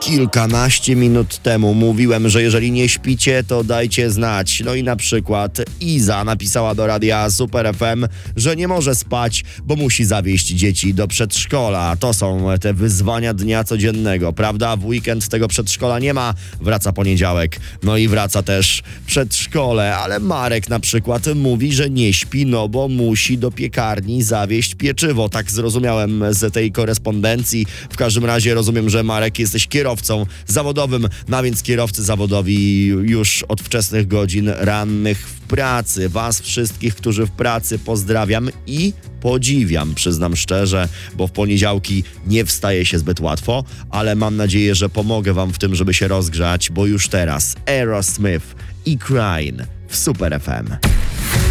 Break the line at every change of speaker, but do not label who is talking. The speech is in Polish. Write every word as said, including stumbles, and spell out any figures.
Kilkanaście minut temu mówiłem, że jeżeli nie śpicie, to dajcie znać. No i na przykład Iza napisała do radia Super F M, że nie może spać, bo musi zawieźć dzieci do przedszkola. To są te wyzwania dnia codziennego, prawda? W weekend tego przedszkola nie ma, wraca poniedziałek. No i wraca też przedszkole, ale Marek na przykład mówi, że nie śpi, no bo musi do piekarni zawieźć pieczywo. Tak zrozumiałem z tej korespondencji. W każdym razie rozumiem, że Marek jesteś kierowcą zawodowym, no więc kierowcy zawodowi już od wczesnych godzin rannych w pracy. Was wszystkich, którzy w pracy, pozdrawiam i podziwiam, przyznam szczerze, bo w poniedziałki nie wstaje się zbyt łatwo, ale mam nadzieję, że pomogę wam w tym, żeby się rozgrzać, bo już teraz Aerosmith i Crying w Super F M.